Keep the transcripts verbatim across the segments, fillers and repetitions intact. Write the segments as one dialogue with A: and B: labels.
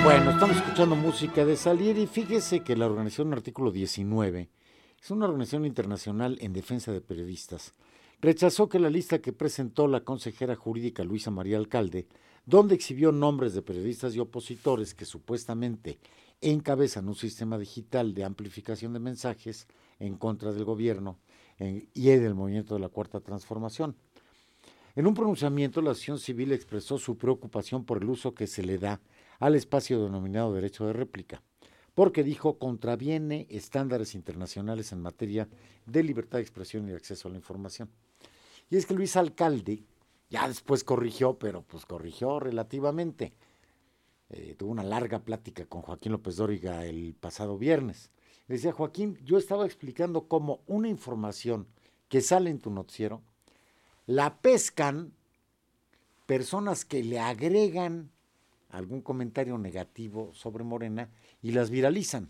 A: Bueno, estamos escuchando música de Salieri y fíjese que la organización Artículo diecinueve es una organización internacional en defensa de periodistas. Rechazó que la lista que presentó la consejera jurídica Luisa María Alcalde, donde exhibió nombres de periodistas y opositores que supuestamente encabezan un sistema digital de amplificación de mensajes en contra del gobierno en, y del movimiento de la Cuarta Transformación. En un pronunciamiento, la acción civil expresó su preocupación por el uso que se le da al espacio denominado derecho de réplica, porque dijo contraviene estándares internacionales en materia de libertad de expresión y acceso a la información. Y es que Luis Alcalde ya después corrigió, pero pues corrigió relativamente. Eh, tuvo una larga plática con Joaquín López Dóriga el pasado viernes. Le decía, Joaquín, yo estaba explicando cómo una información que sale en tu noticiero la pescan personas que le agregan algún comentario negativo sobre Morena y las viralizan.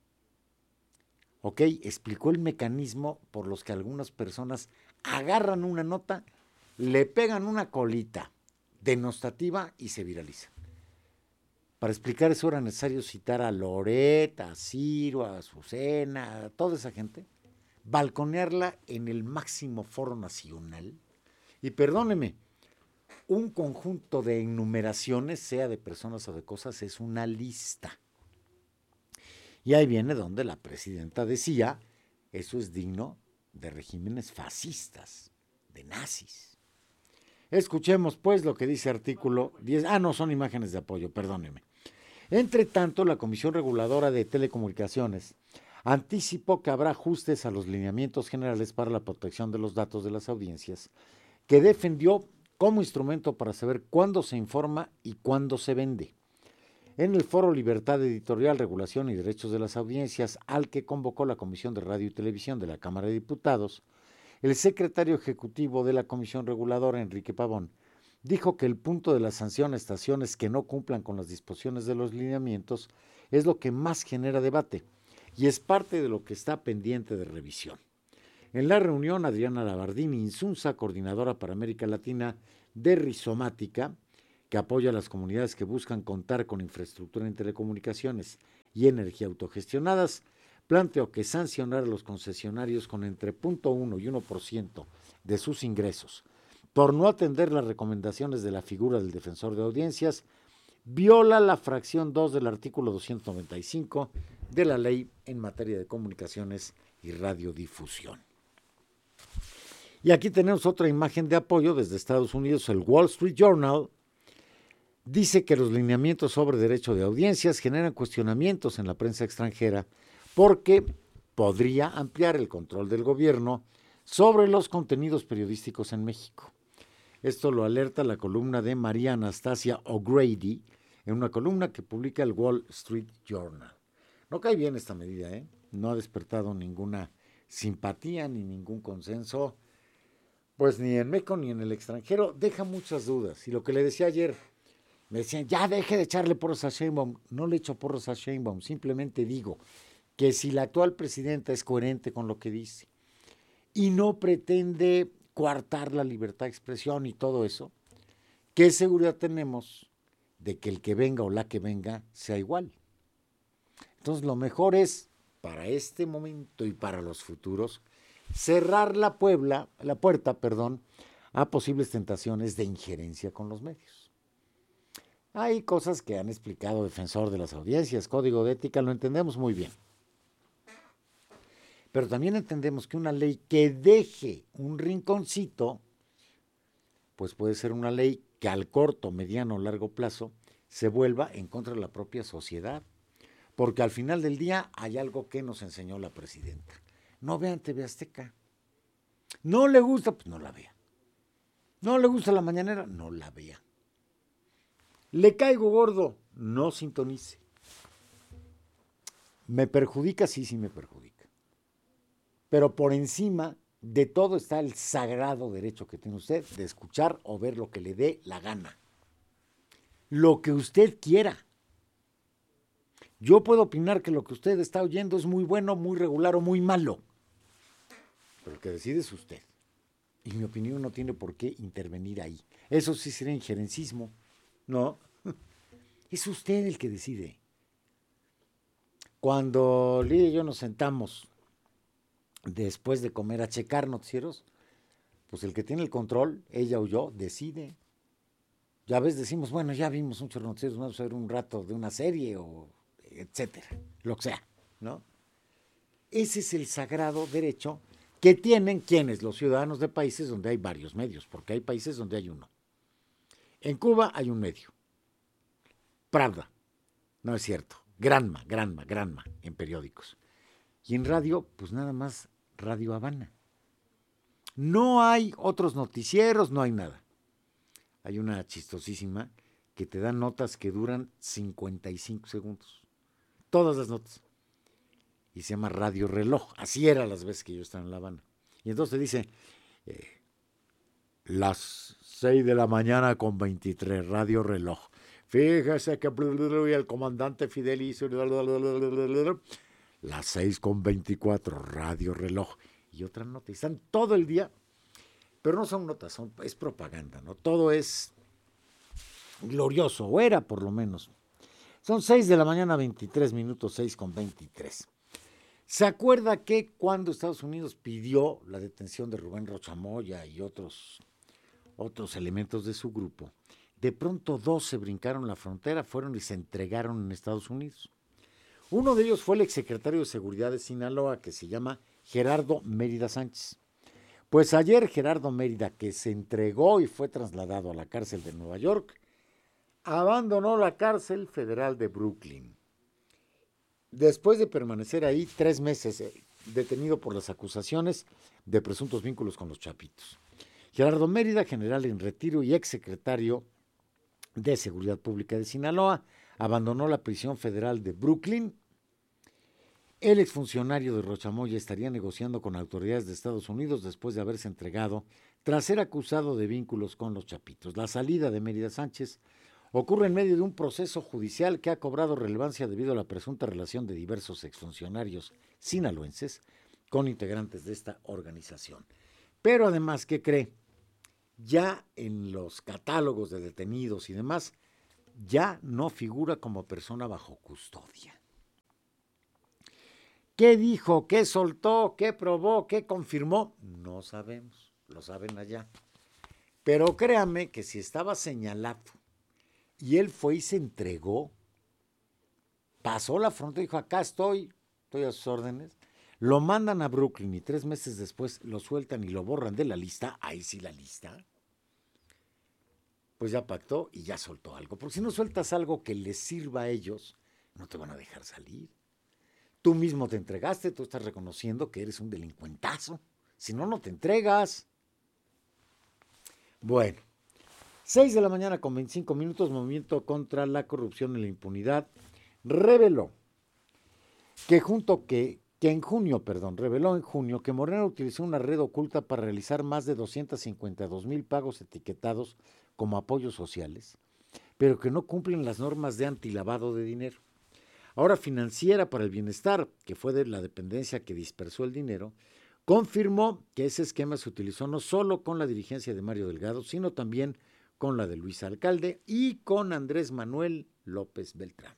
A: Ok, explicó el mecanismo por los que algunas personas agarran una nota, le pegan una colita denostativa y se viraliza. Para explicar eso era necesario citar a Loret, a Ciro, a Azucena, a toda esa gente, balconearla en el máximo foro nacional. Y perdóneme, un conjunto de enumeraciones, sea de personas o de cosas, es una lista. Y ahí viene donde la presidenta decía, eso es digno de regímenes fascistas, de nazis. Escuchemos pues lo que dice artículo diez. Ah, no, son imágenes de apoyo, perdóneme. Entre tanto, la Comisión Reguladora de Telecomunicaciones anticipó que habrá ajustes a los lineamientos generales para la protección de los datos de las audiencias, que defendió como instrumento para saber cuándo se informa y cuándo se vende. En el foro Libertad Editorial, Regulación y Derechos de las Audiencias, al que convocó la Comisión de Radio y Televisión de la Cámara de Diputados, el secretario ejecutivo de la Comisión Reguladora, Enrique Pavón, dijo que el punto de la sanción a estaciones que no cumplan con las disposiciones de los lineamientos es lo que más genera debate y es parte de lo que está pendiente de revisión. En la reunión, Adriana Labardini Insunza, coordinadora para América Latina de Rizomática, que apoya a las comunidades que buscan contar con infraestructura en telecomunicaciones y energía autogestionadas, planteó que sancionar a los concesionarios con entre cero punto uno y uno por ciento de sus ingresos por no atender las recomendaciones de la figura del defensor de audiencias viola la fracción dos del artículo doscientos noventa y cinco de la ley en materia de comunicaciones y radiodifusión. Y aquí tenemos otra imagen de apoyo desde Estados Unidos. El Wall Street Journal dice que los lineamientos sobre derecho de audiencias generan cuestionamientos en la prensa extranjera porque podría ampliar el control del gobierno sobre los contenidos periodísticos en México. Esto lo alerta la columna de María Anastasia O'Grady en una columna que publica el Wall Street Journal. No cae bien esta medida, ¿eh? No ha despertado ninguna simpatía ni ningún consenso, pues ni en México ni en el extranjero. Deja muchas dudas. Y lo que le decía ayer, me decían, ya deje de echarle porros a Sheinbaum. No le echo porros a Sheinbaum, simplemente digo que si la actual presidenta es coherente con lo que dice y no pretende coartar la libertad de expresión y todo eso, ¿qué seguridad tenemos de que el que venga o la que venga sea igual? Entonces lo mejor es, para este momento y para los futuros, cerrar la, puebla, la puerta perdón, a posibles tentaciones de injerencia con los medios. Hay cosas que han explicado defensor de las audiencias, código de ética, lo entendemos muy bien. Pero también entendemos que una ley que deje un rinconcito, pues puede ser una ley que al corto, mediano o largo plazo se vuelva en contra de la propia sociedad. Porque al final del día hay algo que nos enseñó la presidenta. No vean T V Azteca. No le gusta, pues no la vea. No le gusta la mañanera, no la vea. Le caigo gordo, no sintonice. ¿Me perjudica? Sí, sí me perjudica. Pero por encima de todo está el sagrado derecho que tiene usted de escuchar o ver lo que le dé la gana. Lo que usted quiera. Yo puedo opinar que lo que usted está oyendo es muy bueno, muy regular o muy malo. Pero el que decide es usted. Y mi opinión no tiene por qué intervenir ahí. Eso sí sería injerencismo, ¿no? Es usted el que decide. Cuando Lidia y yo nos sentamos después de comer a checar noticieros, pues el que tiene el control, ella o yo, decide. Ya ves, decimos, bueno, ya vimos muchos noticieros, vamos a ver un rato de una serie o etcétera, lo que sea, ¿no? Ese es el sagrado derecho que tienen quienes, los ciudadanos de países donde hay varios medios, porque hay países donde hay uno. En Cuba hay un medio. Pravda, no es cierto. Granma, Granma, Granma, en periódicos. Y en radio, pues nada más Radio Habana. No hay otros noticieros, no hay nada. Hay una chistosísima que te da notas que duran cincuenta y cinco segundos. Todas las notas. Y se llama Radio Reloj. Así era las veces que yo estaba en La Habana. Y entonces te dice, eh, las seis de la mañana con veintitrés, Radio Reloj. Fíjese que el comandante Fidel hizo las seis con veinticuatro, Radio Reloj. Y otra nota. Y están todo el día, pero no son notas, son, es propaganda, ¿no? Todo es glorioso, o era por lo menos. Son seis de la mañana, veintitrés minutos, seis con veintitrés. ¿Se acuerda que cuando Estados Unidos pidió la detención de Rubén Rocha Moya y otros, otros elementos de su grupo, de pronto dos se brincaron la frontera, fueron y se entregaron en Estados Unidos? Uno de ellos fue el exsecretario de Seguridad de Sinaloa, que se llama Gerardo Mérida Sánchez. Pues ayer Gerardo Mérida, que se entregó y fue trasladado a la cárcel de Nueva York, abandonó la cárcel federal de Brooklyn. Después de permanecer ahí tres meses, eh, detenido por las acusaciones de presuntos vínculos con los Chapitos. Gerardo Mérida, general en retiro y exsecretario de Seguridad Pública de Sinaloa, abandonó la prisión federal de Brooklyn. El exfuncionario de Rocha Moya estaría negociando con autoridades de Estados Unidos después de haberse entregado tras ser acusado de vínculos con los Chapitos. La salida de Mérida Sánchez ocurre en medio de un proceso judicial que ha cobrado relevancia debido a la presunta relación de diversos exfuncionarios sinaloenses con integrantes de esta organización. Pero además, ¿qué cree? Ya en los catálogos de detenidos y demás, ya no figura como persona bajo custodia. ¿Qué dijo? ¿Qué soltó? ¿Qué probó? ¿Qué confirmó? No sabemos, lo saben allá. Pero créame que si estaba señalado y él fue y se entregó, pasó la frontera y dijo, acá estoy, estoy a sus órdenes, lo mandan a Brooklyn y tres meses después lo sueltan y lo borran de la lista, ahí sí la lista, pues ya pactó y ya soltó algo. Porque si no sueltas algo que les sirva a ellos, no te van a dejar salir. Tú mismo te entregaste, tú estás reconociendo que eres un delincuentazo. Si no, no te entregas. Bueno, seis de la mañana con veinticinco minutos, Movimiento contra la Corrupción y la Impunidad reveló que junto que, que en junio, perdón, reveló en junio que Morena utilizó una red oculta para realizar más de doscientos cincuenta y dos mil pagos etiquetados como apoyos sociales, pero que no cumplen las normas de antilavado de dinero. Ahora Financiera para el Bienestar, que fue de la dependencia que dispersó el dinero, confirmó que ese esquema se utilizó no solo con la dirigencia de Mario Delgado, sino también con la de Luis Alcalde y con Andrés Manuel López Beltrán.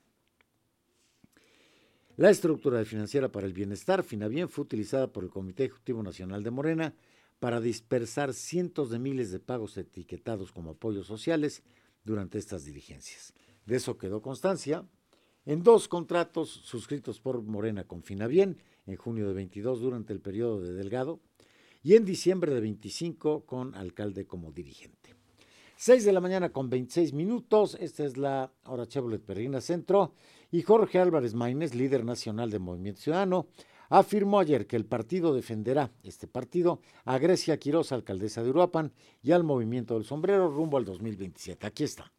A: La estructura de Financiera para el Bienestar, Finabien, fue utilizada por el Comité Ejecutivo Nacional de Morena para dispersar cientos de miles de pagos etiquetados como apoyos sociales durante estas dirigencias. De eso quedó constancia en dos contratos suscritos por Morena con Finabien en junio de veintidós durante el periodo de Delgado y en diciembre de veinticinco con Alcalde como dirigente. seis de la mañana con veintiséis minutos, esta es la hora Chevrolet Perrina Centro, y Jorge Álvarez Maínez, líder nacional de Movimiento Ciudadano, afirmó ayer que el partido defenderá, este partido, a Grecia Quiroz, alcaldesa de Uruapan, y al Movimiento del Sombrero rumbo al dos mil veintisiete. Aquí está.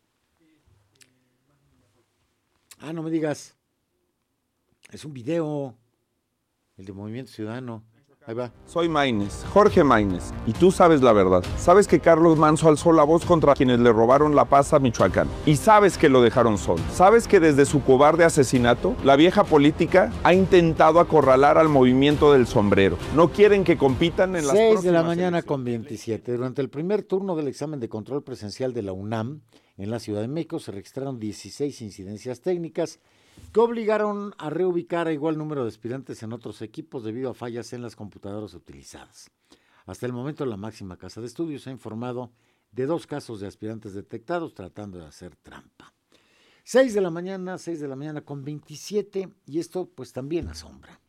A: Ah, no me digas. Es un video, el de Movimiento Ciudadano. Ahí va.
B: Soy Maínez, Jorge Maínez, y tú sabes la verdad. Sabes que Carlos Manso alzó la voz contra quienes le robaron la paz a Michoacán. Y sabes que lo dejaron solo. Sabes que desde su cobarde asesinato, la vieja política ha intentado acorralar al Movimiento del Sombrero. No quieren que compitan en las próximas
A: seis de la mañana
B: elecciones.
A: con veintisiete. Durante el primer turno del examen de control presencial de la UNAM, En la Ciudad de México se registraron dieciséis incidencias técnicas que obligaron a reubicar a igual número de aspirantes en otros equipos debido a fallas en las computadoras utilizadas. Hasta el momento, la máxima casa de estudios ha informado de dos casos de aspirantes detectados tratando de hacer trampa. seis de la mañana, seis de la mañana con veintisiete, y esto pues también asombra.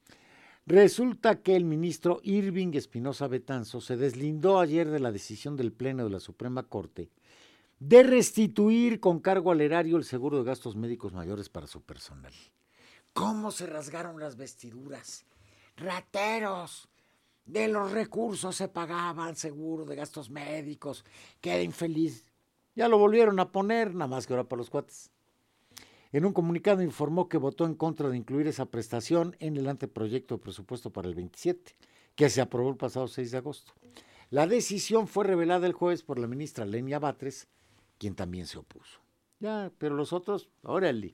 A: Resulta que el ministro Irving Espinosa Betanzo se deslindó ayer de la decisión del Pleno de la Suprema Corte de restituir con cargo al erario el seguro de gastos médicos mayores para su personal. ¿Cómo se rasgaron las vestiduras? ¡Rateros! De los recursos se pagaban seguro de gastos médicos. Queda infeliz. Ya lo volvieron a poner, nada más que ahora para los cuates. En un comunicado informó que votó en contra de incluir esa prestación en el anteproyecto de presupuesto para el veintisiete, que se aprobó el pasado seis de agosto. La decisión fue revelada el jueves por la ministra Lenia Batres, quien también se opuso. Ya, pero los otros, órale.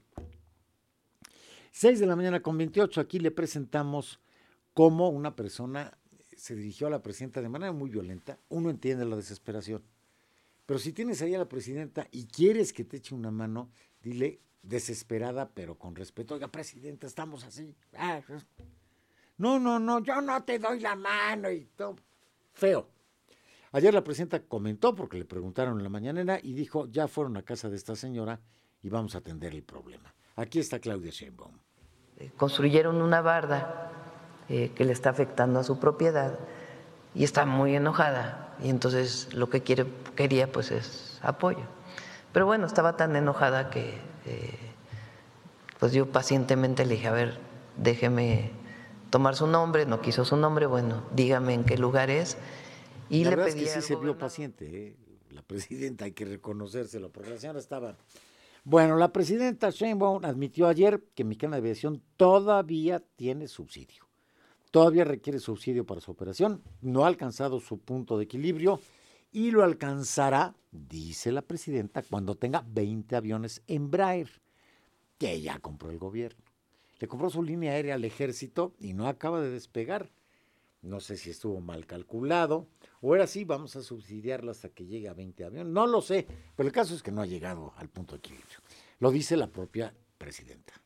A: seis de la mañana con veintiocho, aquí le presentamos cómo una persona se dirigió a la presidenta de manera muy violenta. Uno entiende la desesperación. Pero si tienes ahí a la presidenta y quieres que te eche una mano, dile desesperada, pero con respeto. Oiga, presidenta, estamos así. Ah, no, no, no, yo no te doy la mano y todo. Feo. Ayer la presidenta comentó, porque le preguntaron en la mañanera, y dijo, ya fueron a casa de esta señora y vamos a atender el problema. Aquí está Claudia Sheinbaum.
C: Construyeron una barda eh, que le está afectando a su propiedad y está muy enojada, y entonces lo que quiere, quería pues es apoyo. Pero bueno, estaba tan enojada que eh, pues yo pacientemente le dije, a ver, déjeme tomar su nombre. No quiso su nombre, bueno, dígame en qué lugar es. Y
A: la
C: le
A: verdad
C: pedí
A: es que sí se vio paciente, ¿eh? La presidenta, hay que reconocérselo, porque la señora estaba... Bueno, la presidenta Sheinbaum admitió ayer que Mexicana de Aviación todavía tiene subsidio. Todavía requiere subsidio para su operación, no ha alcanzado su punto de equilibrio y lo alcanzará, dice la presidenta, cuando tenga veinte aviones Embraer, que ya compró el gobierno. Le compró su línea aérea al ejército y no acaba de despegar. No sé si estuvo mal calculado, o era así, vamos a subsidiarlo hasta que llegue a veinte aviones. No lo sé, pero el caso es que no ha llegado al punto de equilibrio. Lo dice la propia presidenta.